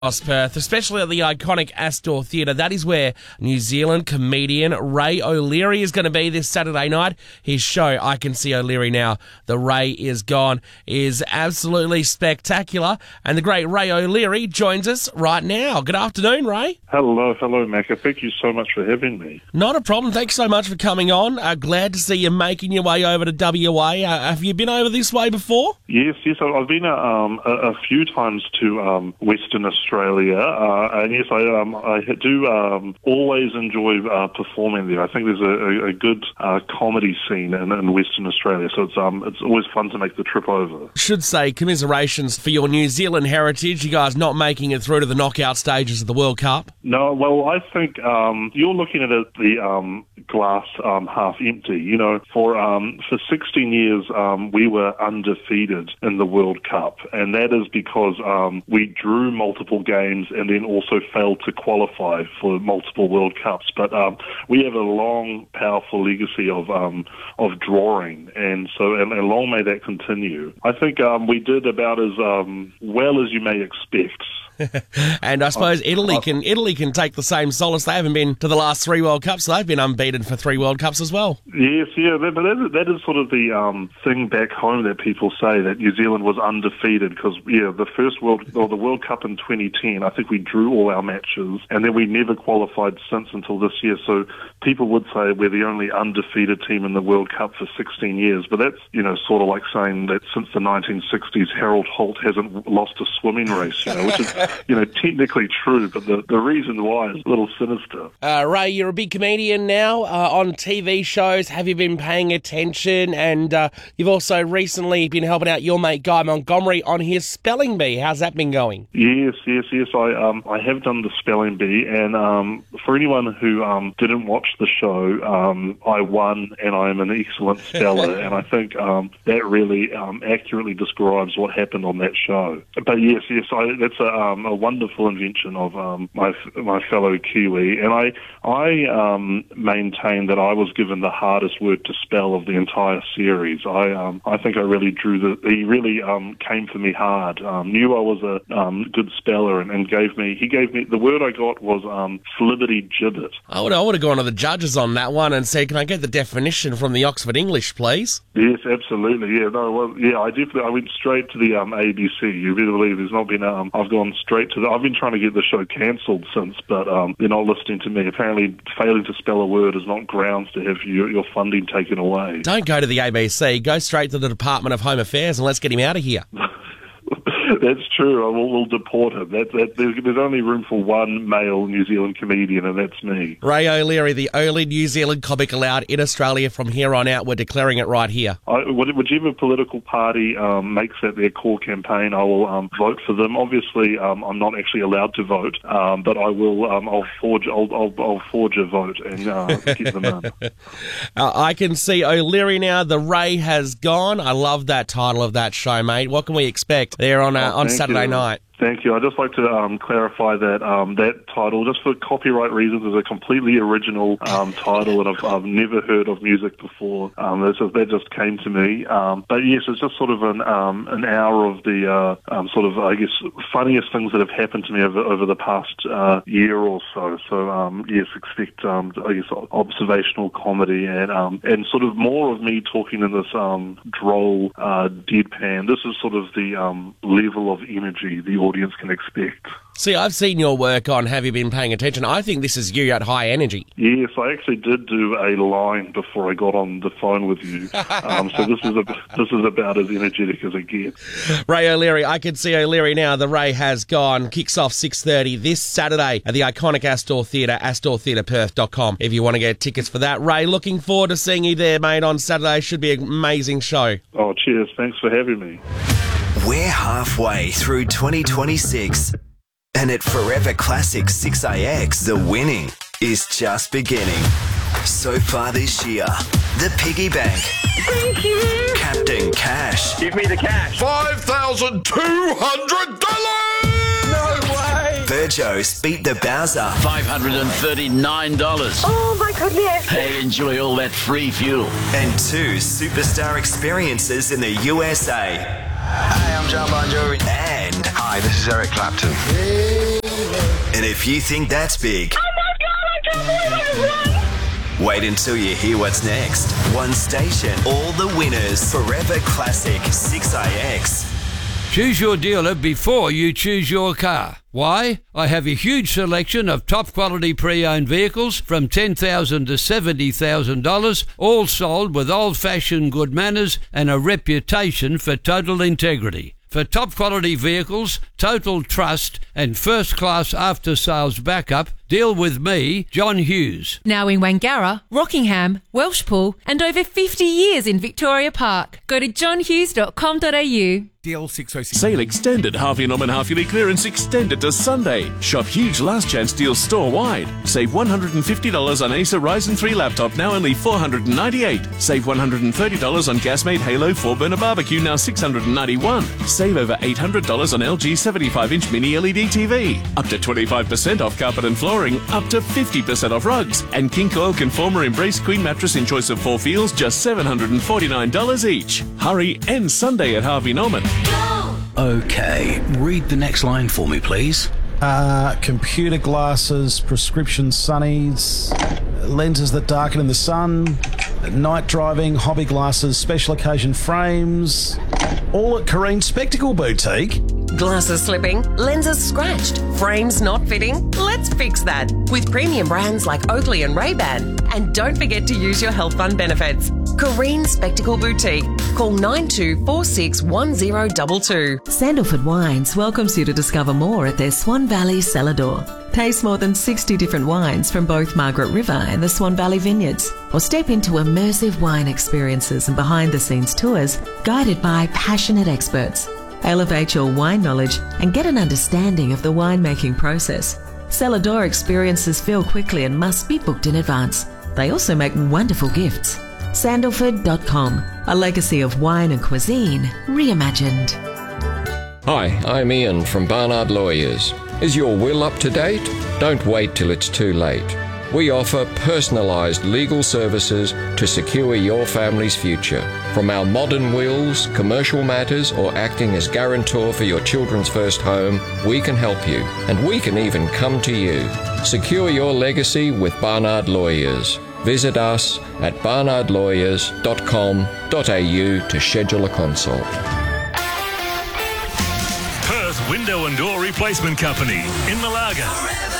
Perth, especially at the iconic Astor Theatre. That is where New Zealand comedian Ray O'Leary is going to be this Saturday night. His show, I Can See O'Leary Now, The Ray Is Gone, is absolutely spectacular. And the great Ray O'Leary joins us right now. Good afternoon, Ray. Hello, Macca. Thank you so much for having me. Not a problem. Thanks so much for coming on. Glad to see you making your way over to WA. Have you been over this way before? Yes. I've been a few times to Western Australia, and yes, I do always enjoy performing there. I think there's a good comedy scene in Western Australia, so it's always fun to make the trip over. Should say commiserations for your New Zealand heritage. You guys not making it through to the knockout stages of the World Cup. No, well, I think you're looking at it the glass half empty. You know, for 16 years we were undefeated in the World Cup, and that is because we drew multiple games and then also failed to qualify for multiple World Cups. But we have a long, powerful legacy of drawing, and long may that continue. I think we did about as well as you may expect. And I suppose Italy can take the same solace. They haven't been to the last 3 World Cups. They've been unbeaten for 3 World Cups as well. Yes, but that is sort of the thing back home that people say, that New Zealand was undefeated because the World Cup in 2010, I think we drew all our matches, and then we never qualified since until this year. So people would say we're the only undefeated team in the World Cup for 16 years, but that's sort of like saying that since the 1960s Harold Holt hasn't lost a swimming race, which is technically true, but the reason why is a little sinister. Ray, you're a big comedian now on TV shows. Have you been paying attention? And you've also recently been helping out your mate Guy Montgomery on his spelling bee. How's that been going? Yes. I have done the spelling bee, and for anyone who didn't watch the show, I won, and I am an excellent speller, and I think that really accurately describes what happened on that show. But yes, that's a wonderful invention of my fellow Kiwi, and I maintain that I was given the hardest word to spell of the entire series. I think I really he really came for me hard. Knew I was a good speller, and he gave me the word I got was flibbity gibbet. I would have gone to the judges on that one and said, "Can I get the definition from the Oxford English, please?" Yes, absolutely. Yeah, I went straight to the ABC. You better believe there's not been I've gone straight to I've been trying to get the show cancelled since, but they're not listening to me. Apparently, failing to spell a word is not grounds to have your funding taken away. Don't go to the ABC. Go straight to the Department of Home Affairs and let's get him out of here. That's true. We'll deport him. There's only room for one male New Zealand comedian, and that's me. Ray O'Leary, the only New Zealand comic allowed in Australia from here on out. We're declaring it right here. Whichever political party makes that their core campaign, I will vote for them. Obviously, I'm not actually allowed to vote, but I will. I'll forge a vote and get them in. I Can See O'Leary Now. The Ray Has Gone. I love that title of that show, mate. What can we expect there on Saturday night? Thank you. I'd just like to clarify that that title, just for copyright reasons, is a completely original title, and I've never heard of music before. That just came to me. But yes, it's just sort of an hour of the sort of, I guess, funniest things that have happened to me over the past year or so. So yes, expect I guess observational comedy and sort of more of me talking in this droll deadpan. This is sort of the level of energy the audience can expect. See, I've seen your work on Have You Been Paying Attention? I think this is you at high energy. Yes, I actually did do a line before I got on the phone with you. So this is about as energetic as it gets. Ray O'Leary, I Can See O'Leary Now. The Ray Has Gone. Kicks off 6:30 this Saturday at the iconic Astor Theatre, astortheatreperth.com if you want to get tickets for that. Ray, looking forward to seeing you there, mate, on Saturday. Should be an amazing show. Oh, cheers. Thanks for having me. We're halfway through 2026, and at Forever Classic 6AX, the winning is just beginning. So far this year, the Piggy Bank. Thank you. Captain Cash. Give me the cash. $5,200! No way. Virgos beat the Bowser. $539. Oh my goodness. Hey, enjoy all that free fuel. And 2 superstar experiences in the USA. Hi, I'm John Bon Jovi. And hi, this is Eric Clapton. And if you think that's big, Oh my God, I can't believe I won! wait until you hear what's next. One station, all the winners. Forever Classic 6AX. Choose your dealer before you choose your car. Why? I have a huge selection of top quality pre-owned vehicles from $10,000 to $70,000, all sold with old-fashioned good manners and a reputation for total integrity. For top quality vehicles, total trust and first-class after-sales backup, deal with me, John Hughes. Now in Wangara, Rockingham, Welshpool and over 50 years in Victoria Park. Go to johnhughes.com.au. DL606. Sale extended. Harvey Norman half-yearly clearance extended to Sunday. Shop huge last chance deals store-wide. Save $150 on Acer Ryzen 3 laptop, now only $498. Save $130 on Gasmate Halo 4-burner barbecue, now $691. Save over $800 on LG 75-inch mini LED TV. Up to 25% off carpet and flooring. Up to 50% off rugs. And King Coil Conformer Embrace Queen mattress in choice of 4 feels, just $749 each. Hurry, end Sunday at Harvey Norman. Okay, read the next line for me, please. Computer glasses, prescription sunnies, lenses that darken in the sun, night driving, hobby glasses, special occasion frames, all at Careen Spectacle Boutique. Glasses slipping, lenses scratched, frames not fitting? Let's fix that with premium brands like Oakley and Ray-Ban. And don't forget to use your health fund benefits. Careen Spectacle Boutique. Call 92461022. Sandalford Wines welcomes you to discover more at their Swan Valley cellar door. Taste more than 60 different wines from both Margaret River and the Swan Valley Vineyards. Or step into immersive wine experiences and behind-the-scenes tours guided by passionate experts. Elevate your wine knowledge and get an understanding of the winemaking process. Cellar door experiences fill quickly and must be booked in advance. They also make wonderful gifts. Sandalford.com, a legacy of wine and cuisine reimagined. Hi, I'm Ian from Barnard Lawyers. Is your will up to date? Don't wait till it's too late. We offer personalised legal services to secure your family's future. From our modern wills, commercial matters, or acting as guarantor for your children's first home, we can help you. And we can even come to you. Secure your legacy with Barnard Lawyers. Visit us at barnardlawyers.com.au to schedule a consult. Perth Window and Door Replacement Company in Malaga.